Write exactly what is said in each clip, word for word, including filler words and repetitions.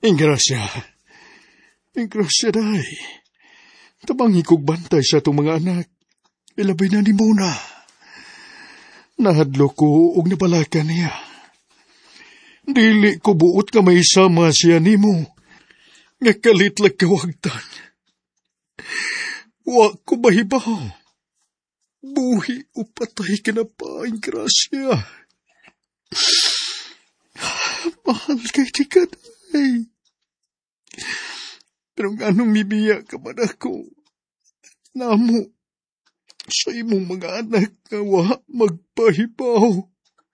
Ingrasya. Ingrasya, day. Tabang ikog bantay sa itong mga anak. Ilabay na ni Muna. Nahadlo ko og nabalakan niya. Dili ko buot ka may sama siya ni mo. Nga kalitlag kawagtan. Wa ko mahibaw. Buhi o patay ka na pa, Ingrasya. Mahal kay di ka, day. Pero anong mibiya ka man ako? Namo, sa imong mga anak nga wa magpahibaw.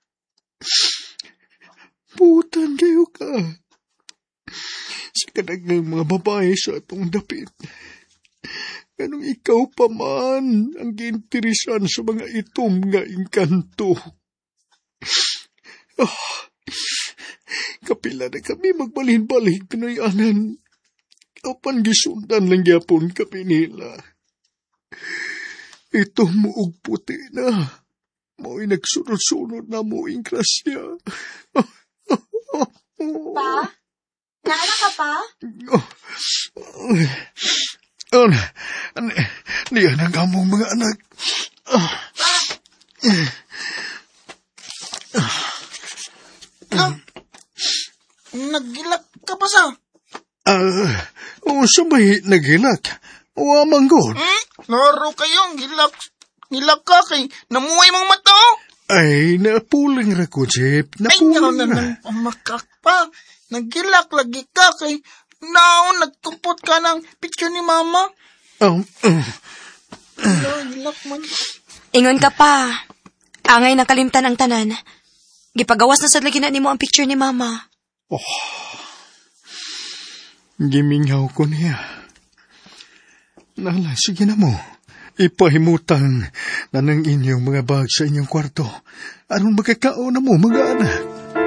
Butan kayo ka. Sa kanagang mga babae sa atong dapit. Anong ikaw pa man ang giinteresan sa mga itom nga engkanto. Oh, kapila na kami magbalhin-balhin pinayanan. Apan gisundan lang yapon kami nila. Ito mo og puti na. Mo'y nagsunod-sunod na mo, Ingrasya. Pa? Naala ka pa? Oh, oh, oh, niyan ang among mga anak. Oh. Ah, nagilak ka pa sa? Ah, uh, oh, sabay nagilak. Wa manggod. Hmm? Laro kayong gilak. Gilak ka kay namuhay mong mata. Ay, napuling ra ko, Jeep. Napuling na. Ay, na. Pamakak pa. Nagilak lagi ka kay naon nagtumpot ka ng picture ni Mama. Um, um. Hello, gilak man. Ingon ka pa. Angay nakalimtan ang tanan. Gipagawas na sa lagi na nimo ang picture ni Mama. Oh. Giminghaw ko niya. Nala, sige na mo. Ipahimutang na ng inyong mga bag sa inyong kwarto. Anong magkakao na mo, mga anak?